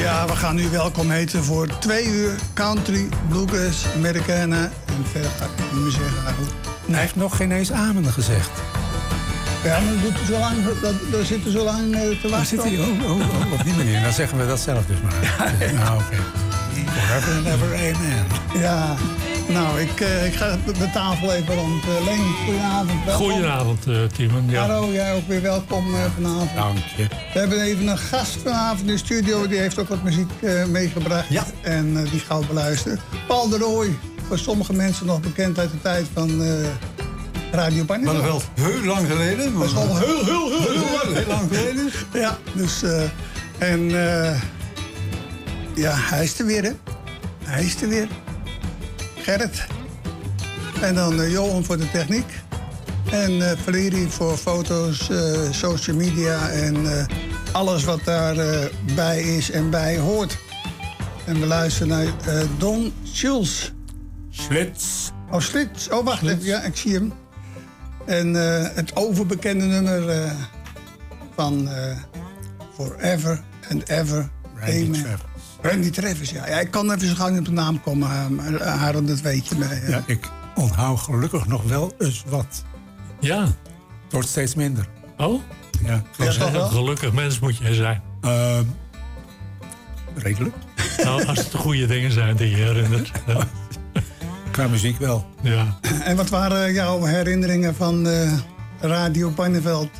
Ja, we gaan u welkom heten voor 2 uur country, bluegrass, Americana. En verder ga ik niet meer zeggen eigenlijk. Hij heeft nog geen eens amen gezegd. Ja, maar dat doet zo lang, daar zitten zo lang te wachten. Op die manier. Dan zeggen we dat zelf dus maar. Nou, oké. Forever and ever, amen. Ja, nou, ik ga de tafel even rond. Leen, goedenavond. Goedenavond, Timon. Ja. Hallo, jij ook weer welkom vanavond. Dank je. We hebben even een gast vanavond in de studio. Die heeft ook wat muziek meegebracht. Ja. En die gaan we beluisteren. Paul de Rooij, voor sommige mensen nog bekend uit de tijd van Radio Barneveld. Maar wel heel lang geleden. Dat is al heel lang geleden. Ja, dus... ja, hij is er weer, hè. Hij is er weer. Gerrit. En dan Johan voor de techniek. En Valérie voor foto's, social media en alles wat daarbij is en bij hoort. En we luisteren naar Don Schulz. Slits. Oh, Slits. Oh, wacht even. Ja, ik zie hem. En het overbekende nummer van Forever and Ever. Randy Amen. Randy Travis, ja. Ik kan even zo gauw niet op de naam komen, maar Aaron, dat weet je. Maar, Ja, ik onthoud gelukkig nog wel eens wat. Ja. Het wordt steeds minder. Oh? Ja. Ja, toch wel? Een gelukkig mens moet je zijn. Redelijk. Nou, als het de goede dingen zijn die je herinnert. Qua muziek wel. Ja. En wat waren jouw herinneringen van Radio Barneveld?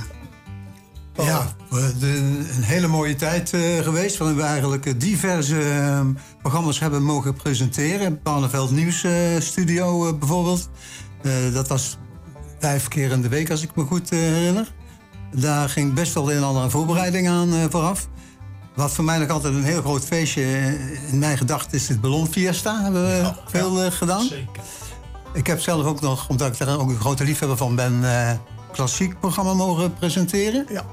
Paul? Ja, een hele mooie tijd geweest. Waarin we eigenlijk diverse programma's hebben mogen presenteren. Barneveld Nieuws Studio bijvoorbeeld. Dat was 5 keer in de week, als ik me goed herinner. Daar ging best wel een en ander voorbereiding aan vooraf. Wat voor mij nog altijd een heel groot feestje in mijn gedachten is het Ballon Fiesta. Hebben we veel gedaan. Zeker. Ik heb zelf ook nog, omdat ik daar ook een grote liefhebber van ben, klassiek programma mogen presenteren. Ja.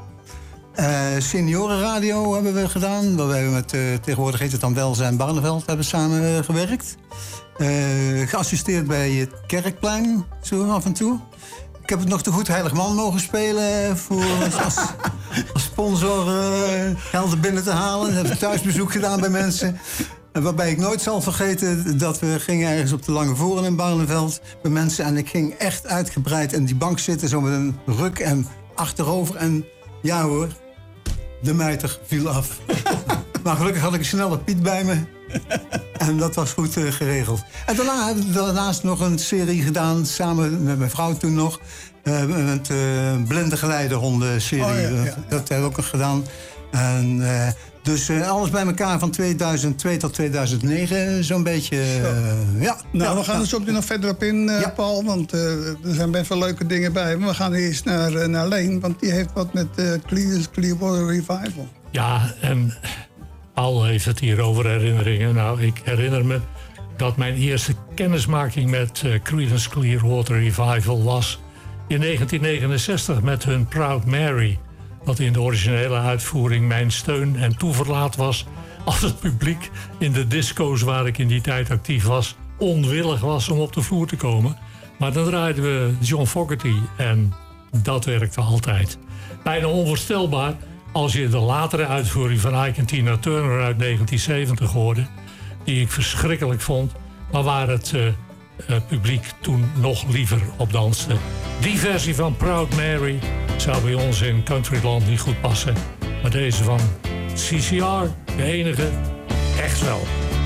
Seniorenradio hebben we gedaan. Waarbij we met, tegenwoordig heet het dan Welzijn Barneveld, hebben samengewerkt. Geassisteerd bij het Kerkplein, zo af en toe. Ik heb het nog te goed Heilig Man mogen spelen voor als sponsor gelden binnen te halen. Heb ik thuisbezoek gedaan bij mensen. En waarbij ik nooit zal vergeten dat we gingen ergens op de Lange Voren in Barneveld bij mensen. En ik ging echt uitgebreid in die bank zitten, zo met een ruk en achterover. En ja hoor, de mijter viel af. Maar gelukkig had ik een snelle Piet bij me. En dat was goed geregeld. En daarna hebben we daarnaast nog een serie gedaan, samen met mijn vrouw toen nog. Met blinde geleidehonden-serie. Oh, ja. Dat hebben we ook nog gedaan. En, dus alles bij elkaar van 2002 tot 2009 zo'n beetje. Nou, we gaan er zo nog verder op in, Paul. Want er zijn best wel leuke dingen bij. Maar we gaan eerst naar Leen, want die heeft wat met Creedence Clearwater Revival. Ja, en Paul heeft het hier over herinneringen. Nou, ik herinner me dat mijn eerste kennismaking met Creedence Clearwater Revival was in 1969 met hun Proud Mary. Wat in de originele uitvoering mijn steun en toeverlaat was als het publiek in de disco's waar ik in die tijd actief was onwillig was om op de vloer te komen. Maar dan draaiden we John Fogerty en dat werkte altijd. Bijna onvoorstelbaar als je de latere uitvoering van Ike en Tina Turner uit 1970 hoorde, die ik verschrikkelijk vond, maar waar het publiek toen nog liever op danste. Die versie van Proud Mary zou bij ons in Countryland niet goed passen. Maar deze van CCR, de enige, echt wel.